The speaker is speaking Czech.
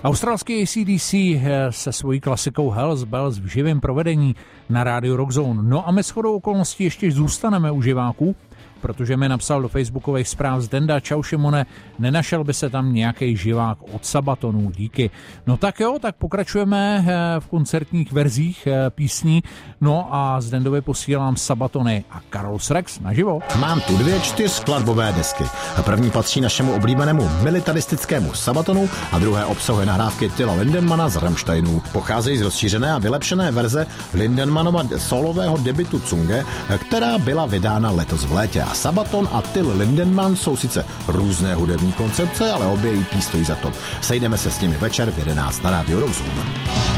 Australský AC/DC se svojí klasikou Hells Bells v živém provedení na rádiu Rockzone. No a my shodou okolností ještě zůstaneme u živáků, protože mi napsal do facebookových zpráv Zdenda: čau Šimone, nenašel by se tam nějaký živák od Sabatonů, díky. No tak jo, tak pokračujeme v koncertních verzích písní, no a Zdendovi posílám Sabatony a Carlos Rex naživo. Mám tu 2 4skladbové desky. První patří našemu oblíbenému militaristickému Sabatonu a druhé obsahuje nahrávky Tilla Lindemana z Rammsteinů. Pocházejí z rozšířené a vylepšené verze Lindemanova solového debutu Zunge, která byla vydána letos v létě. A Sabaton a Till Lindemann jsou sice různé hudební koncepce, ale obě EP stojí za to. Sejdeme se s nimi večer v 11 na rádiu Rockzone.